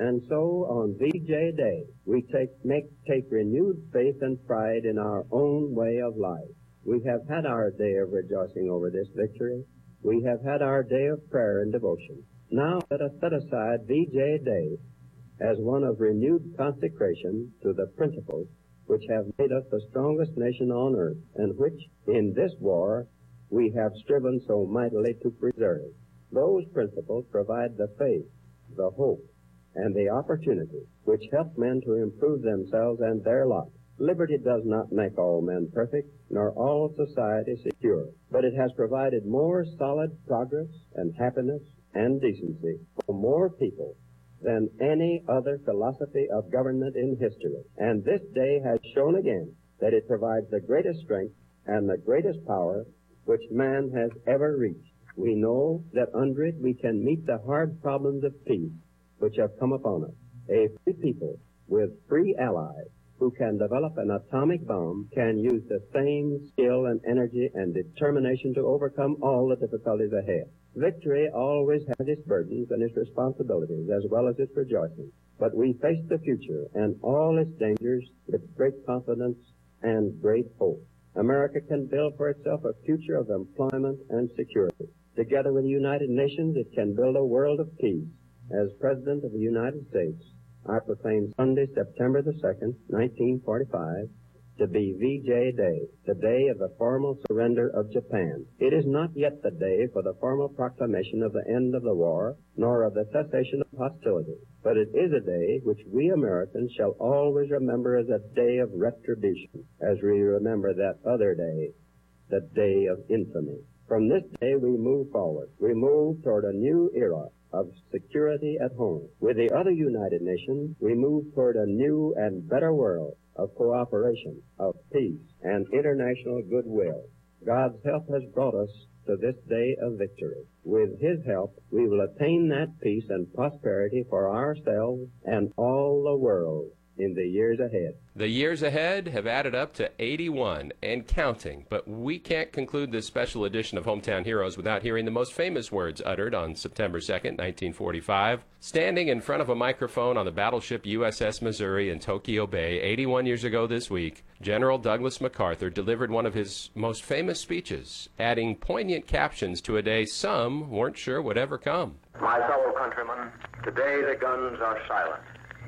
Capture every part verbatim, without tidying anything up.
And so on V J Day, we take, make, take renewed faith and pride in our own way of life. We have had our day of rejoicing over this victory. We have had our day of prayer and devotion. Now let us set aside V J Day as one of renewed consecration to the principles which have made us the strongest nation on earth, and which, in this war, we have striven so mightily to preserve. Those principles provide the faith, the hope, and the opportunity which help men to improve themselves and their lot. Liberty does not make all men perfect, nor all society secure, but it has provided more solid progress and happiness and decency for more people than any other philosophy of government in history. And this day has shown again that it provides the greatest strength and the greatest power which man has ever reached. We know that under it we can meet the hard problems of peace which have come upon us. A free people with free allies who can develop an atomic bomb can use the same skill and energy and determination to overcome all the difficulties ahead. Victory always has its burdens and its responsibilities as well as its rejoicings. But we face the future and all its dangers with great confidence and great hope. America can build for itself a future of employment and security. Together with the United Nations, it can build a world of peace. As President of the United States, I proclaim Sunday, September the second, nineteen forty-five, to be V J Day, the day of the formal surrender of Japan. It is not yet the day for the formal proclamation of the end of the war, nor of the cessation of hostilities, but it is a day which we Americans shall always remember as a day of retribution, as we remember that other day, the day of infamy. From this day we move forward. We move toward a new era of security at home. With the other United Nations, we move toward a new and better world of cooperation, of peace, and international goodwill. God's help has brought us to this day of victory. With His help, we will attain that peace and prosperity for ourselves and all the world in the years ahead. The years ahead have added up to eighty-one and counting, but we can't conclude this special edition of Hometown Heroes without hearing the most famous words uttered on September second, nineteen forty-five. Standing in front of a microphone on the battleship U S S Missouri in Tokyo Bay eighty-one years ago this week, General Douglas MacArthur delivered one of his most famous speeches, adding poignant captions to a day some weren't sure would ever come. My fellow countrymen, today the guns are silent.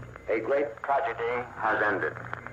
A great tragedy has ended.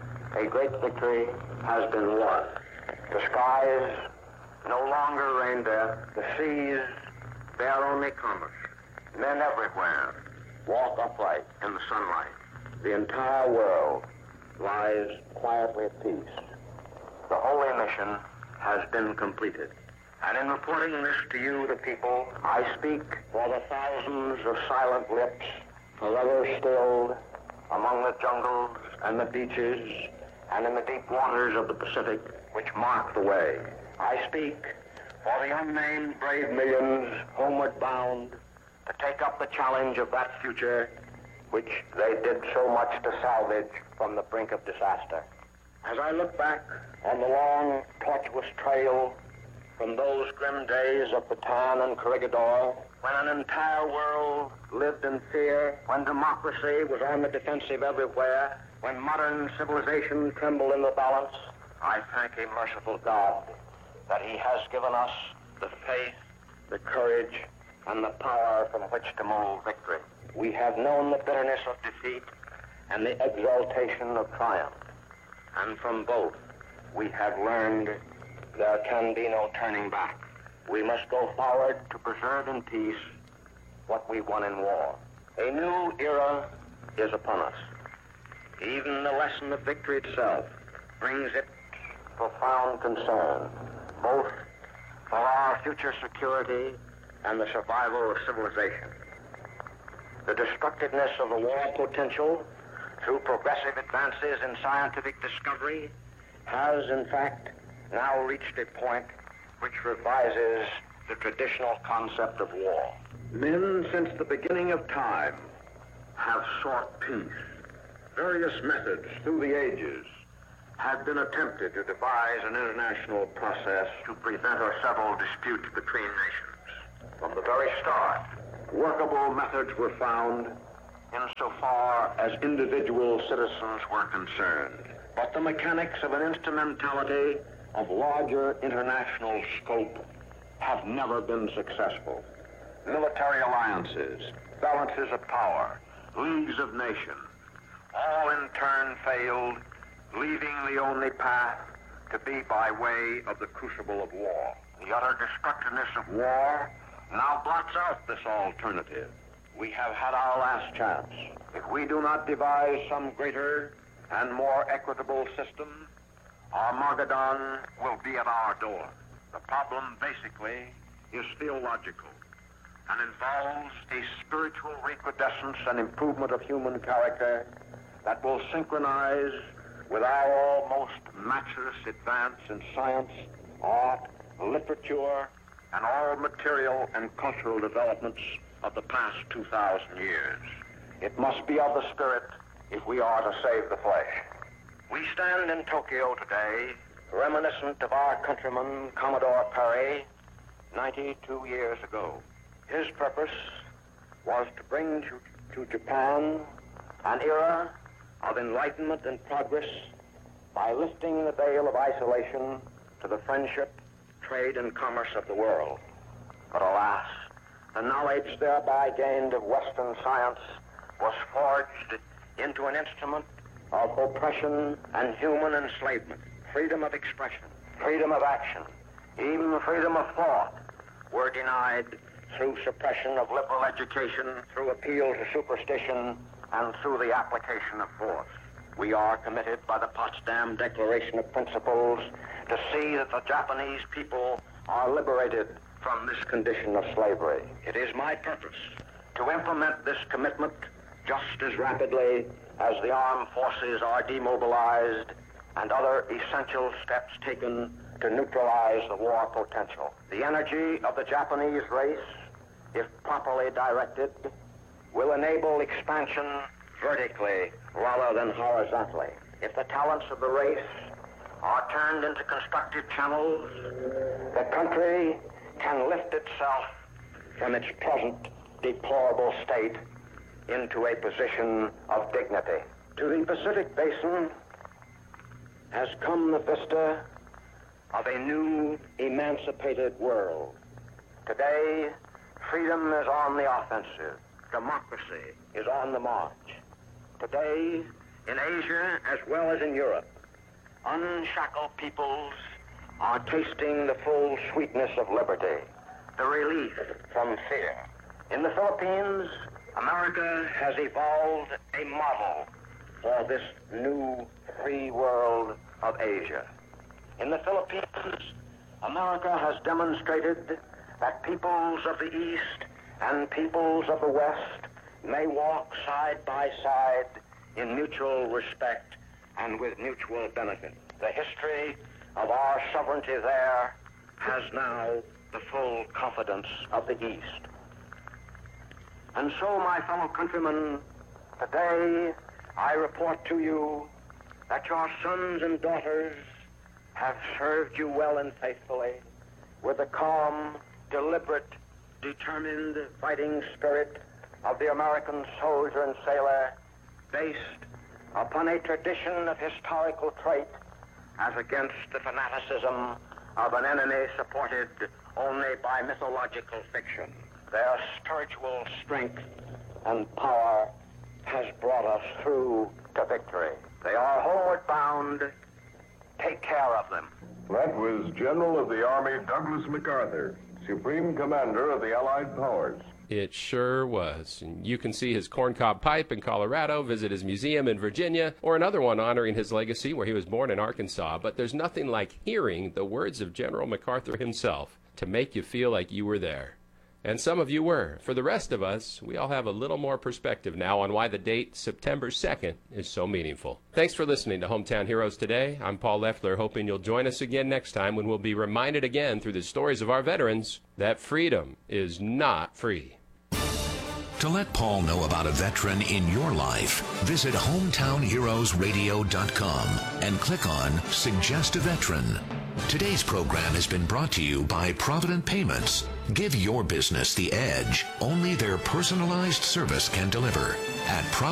A great victory has been won. The skies no longer rain death. The seas bear only commerce. Men everywhere walk upright in the sunlight. The entire world lies quietly at peace. The holy mission has been completed. And in reporting this to you, the people, I speak for the thousands of silent lips forever stilled among the jungles and the beaches and in the deep waters of the Pacific which mark the way. I speak for the unnamed brave millions homeward bound to take up the challenge of that future which they did so much to salvage from the brink of disaster. As I look back on the long, tortuous trail from those grim days of Bataan and Corregidor, when an entire world lived in fear, when democracy was on the defensive everywhere, when modern civilization trembled in the balance, I thank a merciful God that He has given us the faith, the courage, and the power from which to move victory. We have known the bitterness of defeat and the exaltation of triumph, and from both we have learned there can be no turning back. We must go forward to preserve in peace what we won in war. A new era is upon us. Even the lesson of victory itself brings its profound concern, both for our future security and the survival of civilization. The destructiveness of the war potential through progressive advances in scientific discovery has, in fact, now reached a point which revises the traditional concept of war. Men, since the beginning of time, have sought peace. Various methods through the ages have been attempted to devise an international process to prevent or settle disputes between nations. From the very start, workable methods were found insofar far as individual citizens were concerned. But the mechanics of an instrumentality of larger international scope have never been successful. Military alliances, balances of power, leagues of nations, all in turn failed, leaving the only path to be by way of the crucible of war. The utter destructiveness of war now blots out this alternative. We have had our last chance. If we do not devise some greater and more equitable system, Armageddon will be at our door. The problem basically is theological and involves a spiritual recrudescence and improvement of human character that will synchronize with our almost matchless advance in science, art, literature, and all material and cultural developments of the past two thousand years. It must be of the spirit if we are to save the flesh. We stand in Tokyo today, reminiscent of our countryman, Commodore Perry, ninety-two years ago. His purpose was to bring to, to Japan an era of enlightenment and progress by lifting the veil of isolation to the friendship, trade, and commerce of the world. But alas, the knowledge thereby gained of Western science was forged into an instrument of oppression and human enslavement. Freedom of expression, freedom of action, even freedom of thought were denied through suppression of liberal education, through appeal to superstition, and through the application of force. We are committed by the Potsdam Declaration of Principles to see that the Japanese people are liberated from this condition of slavery. It is my purpose to implement this commitment just as rapidly as the armed forces are demobilized and other essential steps taken to neutralize the war potential. The energy of the Japanese race, if properly directed, will enable expansion vertically rather than horizontally. If the talents of the race are turned into constructive channels, the country can lift itself from its present deplorable state into a position of dignity. To the Pacific Basin has come the vista of a new emancipated world. Today, freedom is on the offensive. Democracy is on the march. Today, in Asia as well as in Europe, unshackled peoples are tasting the full sweetness of liberty, the relief from fear. In the Philippines, America has evolved a model for this new free world of Asia. In the Philippines, America has demonstrated that peoples of the East and peoples of the West may walk side by side in mutual respect and with mutual benefit. The history of our sovereignty there has now the full confidence of the East. And so, my fellow countrymen, today I report to you that your sons and daughters have served you well and faithfully with the calm, deliberate, determined fighting spirit of the American soldier and sailor, based upon a tradition of historical trait as against the fanaticism of an enemy supported only by mythological fiction. Their spiritual strength and power has brought us through to victory. They are homeward bound. Take care of them. That was General of the Army Douglas MacArthur, Supreme Commander of the Allied Powers. It sure was. And you can see his corncob pipe in Colorado, visit his museum in Virginia, or another one honoring his legacy where he was born in Arkansas. But there's nothing like hearing the words of General MacArthur himself to make you feel like you were there. And some of you were. For the rest of us, we all have a little more perspective now on why the date, September second, is so meaningful. Thanks for listening to Hometown Heroes today. I'm Paul Leffler, hoping you'll join us again next time when we'll be reminded again through the stories of our veterans that freedom is not free. To let Paul know about a veteran in your life, visit hometown heroes radio dot com and click on Suggest a Veteran. Today's program has been brought to you by Provident Payments. Give your business the edge only their personalized service can deliver at Provident.